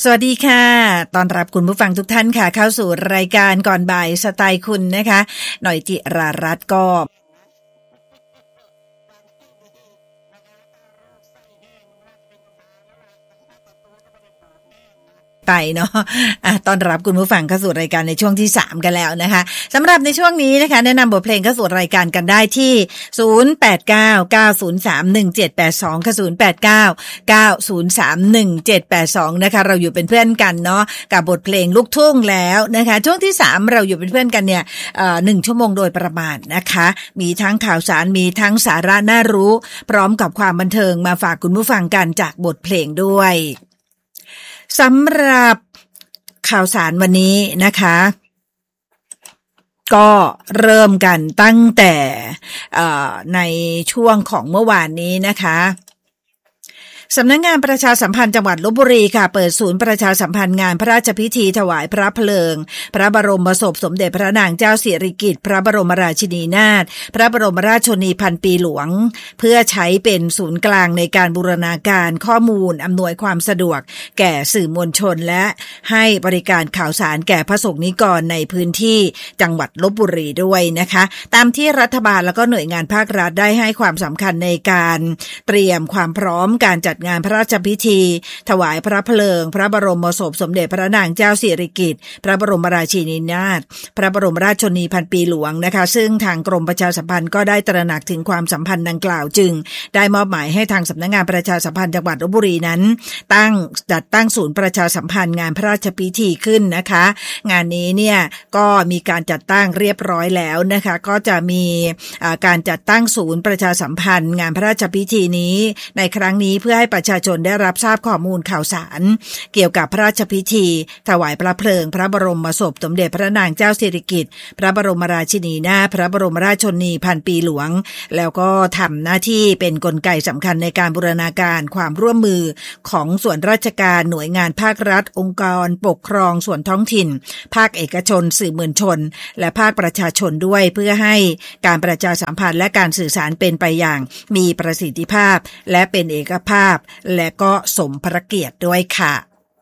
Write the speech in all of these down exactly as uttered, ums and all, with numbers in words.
สวัสดีค่ะต้อนรับคุณผู้ฟังทุกท่านค่ะเข้าสู่รายการก่อนบ่ายสไตล์คุณนะคะหน่อยจิรารัตน์ก็ไปเนาะอ่ะต้อนรับคุณผู้ฟังเข้าสู่รายการในช่วงที่สามกันแล้วนะคะสำหรับในช่วงนี้นะคะแนะนำบทเพลงเข้าสู่รายการกันได้ที่ศูนย์ แปด เก้า เก้า ศูนย์ สาม หนึ่ง เจ็ด แปด สองค่ะศูนย์ แปด เก้า เก้า ศูนย์ สาม หนึ่ง เจ็ด แปด สองนะคะเราอยู่เป็นเพื่อนกันเนาะกับบทเพลงลูกทุ่งแล้วนะคะช่วงที่สามเราอยู่เป็นเพื่อนกันเนี่ยเอ่อหนึ่งชั่วโมงโดยประมาณนะคะมีทั้งข่าวสารมีทั้งสาระน่ารู้พร้อมกับความบันเทิงมาฝากคุณผู้ฟังกันจากบทเพลงด้วยสำหรับข่าวสารวันนี้นะคะก็เริ่มกันตั้งแต่ในช่วงของเมื่อวานนี้นะคะสำนักงานประชาสัมพันธ์จังหวัดลพบุรีค่ะเปิดศูนย์ประชาสัมพันธ์งานพระราชพิธีถวายพระเพลิงพระบรมศพสมเด็จพระนางเจ้าสิริกิติ์พระบรมราชินีนาถพระบรมราชชนนีพันปีหลวงเพื่อใช้เป็นศูนย์กลางในการบูรณาการข้อมูลอำนวยความสะดวกแก่สื่อมวลชนและให้บริการข่าวสารแก่พระสงฆ์นิกรในพื้นที่จังหวัดลพบุรีด้วยนะคะตามที่รัฐบาลแล้วก็หน่วยงานภาครัฐได้ให้ความสำคัญในการเตรียมความพร้อมการจัดงานพระราชพิธีถวายพระเพลิงพระบรมศพสมเด็จพระนางเจ้าสิริกิติ์พระบรมราชินีนาถพระบรมราชชนนีพันปีหลวงนะคะซึ่งทางกรมประชาสัมพันธ์ก็ได้ตระหนักถึงความสัมพันธ์ดังกล่าวจึงได้มอบหมายให้ทางสำนักงานประชาสัมพันธ์จังหวัดลพบุรีนั้นตั้งจัดตั้งศูนย์ประชาสัมพันธ์งานพระราชพิธีขึ้นนะคะงานนี้เนี่ยก็มีการจัดตั้งเรียบร้อยแล้วนะคะก็จะมีการจัดตั้งศูนย์ประชาสัมพันธ์งานพระราชพิธีนี้ในครั้งนี้เพื่อให้ประชาชนได้รับทราบข้อมูลข่าวสารเกี่ยวกับพระราชพิธีถวายพระเพลิงพระบรมศพสมเด็จพระนางเจ้าสิริกิติ์พระบรมราชินีนาถพระบรมราชชนนีพันปีหลวงแล้วก็ทำหน้าที่เป็นกลไกสำคัญในการบูรณาการความร่วมมือของส่วนราชการหน่วยงานภาครัฐองค์กรปกครองส่วนท้องถิ่นภาคเอกชนสื่อมวลชนและภาคประชาชนด้วยเพื่อให้การประชาสัมพันธ์และการสื่อสารเป็นไปอย่างมีประสิทธิภาพและเป็นเอกภาพและก็สมพระเกียรติด้วยค่ะ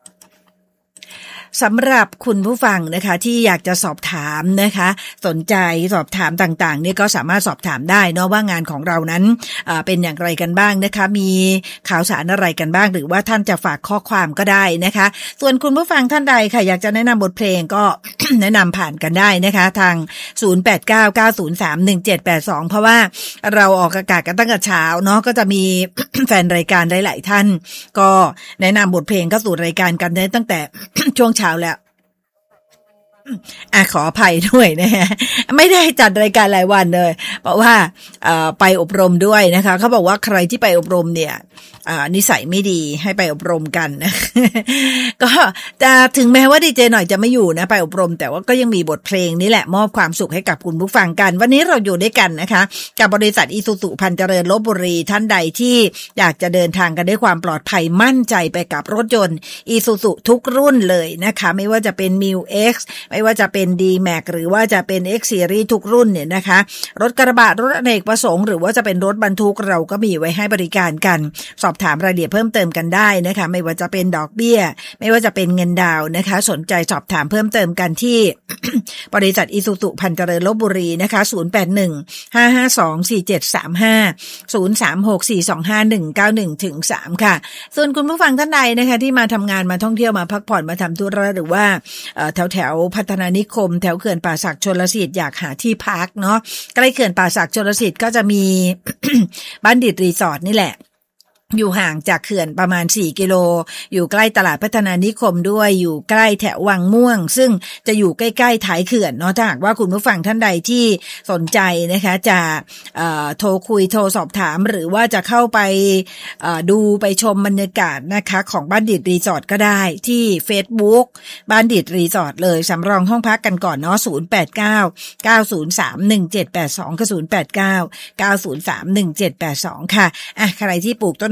สำหรับคุณผู้ฟังนะคะที่อยากจะสอบถามนะคะสนใจสอบถามต่างๆเนี่ยก็สามารถสอบถามได้เนาะว่างานของเรานั้นเอ่อเป็นอย่างไรกันบ้างนะคะมีข่าวสารอะไรกันบ้างหรือว่าท่านจะฝากข้อความก็ได้นะคะส่วนคุณผู้ฟังท่านใดค่ะอยากจะแนะนำบทเพลงก็ แนะนำผ่านกันได้นะคะทางศูนย์ แปด เก้า เก้า ศูนย์ สาม หนึ่ง เจ็ด แปด สองเพราะว่าเราออกอากาศกันตั้งแต่เช้าเนาะก็จะมี แฟนรายการหลายๆท่านก็แนะนำบทเพลงเข้าสู่รายการกันได้ตั้งแต่ ช่วงเช้าแล้วอ่ะขออภัยด้วยนะฮะไม่ได้จัดรายการรายวันเลยเพราะว่าเอ่อไปอบรมด้วยนะคะเขาบอกว่าใครที่ไปอบรมเนี่ยอ่านิสัยไม่ดีให้ไปอบรมกันนะ ก็จะถึงแม้ว่าดีเจหน่อยจะไม่อยู่นะไปอบรมแต่ว่าก็ยังมีบทเพลงนี่แหละมอบความสุขให้กับคุณผู้ฟังกันวันนี้เราอยู่ด้วยกันนะคะกับบริษัทอีซูซุพันเจริญลพบุรีท่านใดที่อยากจะเดินทางกันด้วยความปลอดภัยมั่นใจไปกับรถยนต์อีซูซุทุกรุ่นเลยนะคะไม่ว่าจะเป็น มิว เอ็กซ์ ไม่ว่าจะเป็น ดี แม็กซ์ หรือว่าจะเป็น X Series ทุกรุ่นเนี่ยนะคะรถกระบะรถอเนกประสงค์หรือว่าจะเป็นรถบรรทุกเราก็มีไว้ให้บริการกันสอบถามรายละเอียดเพิ่มเติมกันได้นะคะไม่ว่าจะเป็นดอกเบี้ยไม่ว่าจะเป็นเงินดาวนะคะสนใจสอบถามเพิ่มเติมกันที่ บริษัทอีซูซุพันเจริญลพบุรีนะคะศูนย์ แปด หนึ่ง ห้า ห้า สอง สี่ เจ็ด สาม ห้า ศูนย์ สาม หก สี่ สอง ห้า หนึ่ง เก้า หนึ่ง ถึง สาม ค่ะส่วนคุณผู้ฟังท่านใดนะคะที่มาทำงานมาท่องเที่ยวมาพักผ่อนมาทำธุระหรือว่าแถวแถวพัฒนานิคมแถวเขื่อนป่าสักชลสิทธิ์อยากหาที่พักเนาะใกล้เขื่อนป่าสักชลสิทธิ์ก็จะมี บัณฑิตรีสอร์ทนี่แหละอยู่ห่างจากเขื่อนประมาณสี่กิโลอยู่ใกล้ตลาดพัฒนานิคมด้วยอยู่ใกล้แถววังม่วงซึ่งจะอยู่ใกล้ๆท้ายเขื่อนเนาะถ้าหากว่าคุณผู้ฟังท่านใดที่สนใจนะคะจะเอ่อโทรคุยโทรสอบถามหรือว่าจะเข้าไปเอ่อดูไปชมบรรยากาศนะคะของบัณฑิตรีสอร์ทก็ได้ที่ Facebook บัณฑิตรีสอร์ทเลยสำรองห้องพักกันก่อนเนาะศูนย์ แปด เก้า เก้า ศูนย์ สาม หนึ่ง เจ็ด แปด สองกับศูนย์ แปด เก้า เก้า ศูนย์ สาม หนึ่ง เจ็ด แปด สองค่ะอ่ะใครที่ปลูกต้น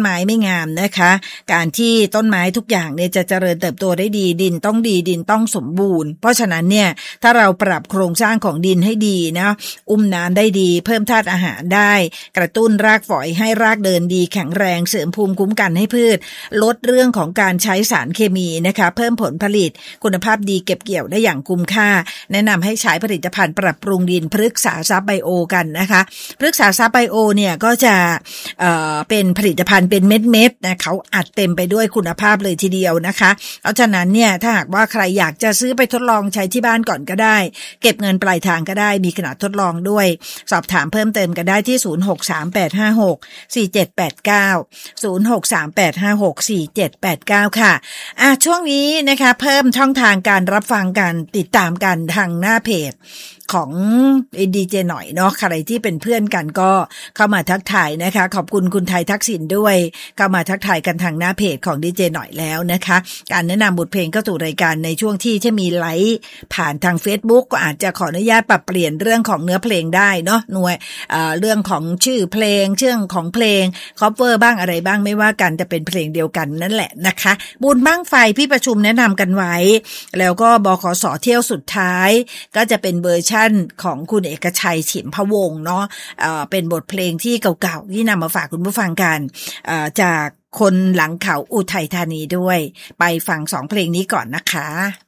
ไม้ไม่งามนะคะการที่ต้นไม้ทุกอย่างเนี่ยจะเจริญเติบโตได้ดีดินต้องดีดินต้องสมบูรณ์เพราะฉะนั้นเนี่ยถ้าเราปรับโครงสร้างของดินให้ดีนะอุ้มน้ำได้ดีเพิ่มธาตุอาหารได้กระตุ้นรากฝอยให้รากเดินดีแข็งแรงเสริมภูมิคุ้มกันให้พืชลดเรื่องของการใช้สารเคมีนะคะเพิ่มผลผลิตคุณภาพดีเก็บเกี่ยวได้อย่างคุ้มค่าแนะนำให้ใช้ผลิตภัณฑ์ปรับปรุงดินพฤกษาทรัพย์ไบโอกันนะคะพฤกษาทรัพย์ไบโอเนี่ยก็จะเอ่อเป็นผลิตภัณฑ์เป็นเม็ดๆนะเขาอัดเต็มไปด้วยคุณภาพเลยทีเดียวนะคะเพราะฉะนั้นเนี่ยถ้าหากว่าใครอยากจะซื้อไปทดลองใช้ที่บ้านก่อนก็ได้เก็บเงินปลายทางก็ได้มีขนาดทดลองด้วยสอบถามเพิ่มเติมกันได้ที่ศูนย์ หก สาม แปด ห้า หก สี่ เจ็ด แปด เก้า ศูนย์ หก สาม แปด ห้า หก สี่ เจ็ด แปด เก้าค่ะอ่ะช่วงนี้นะคะเพิ่มช่องทางการรับฟังกันติดตามกันทางหน้าเพจของดีเจหน่อยเนาะใครที่เป็นเพื่อนกันก็เข้ามาทักทายนะคะขอบคุณคุณไทยทักษิณด้วยเข้ามาทักทายกันทางหน้าเพจของดีเจหน่อยแล้วนะคะการแนะนำบทเพลงเข้าสู่รายการในช่วงที่จะมีไลฟ์ผ่านทาง Facebook ก็อาจจะขออนุญาตปรับเปลี่ยนเรื่องของเนื้อเพลงได้เนาะหน่วยเอ่อเรื่องของชื่อเพลงเชื่องของเพลงคอฟเวอร์บ้างอะไรบ้างไม่ว่ากันแต่เป็นเพลงเดียวกันนั่นแหละนะคะบุญบั้งไฟพี่ประชุมแนะนำกันไว้แล้วก็บขส.เที่ยวสุดท้ายก็จะเป็นเวอร์ชันของคุณเอกชัยฉิมพวงศ์เนาะเอ่อเป็นบทเพลงที่เก่าๆที่นำมาฝากคุณผู้ฟังกันเอ่อจากคนหลังเขาอุทัยธานีด้วยไปฟังสองเพลงนี้ก่อนนะคะ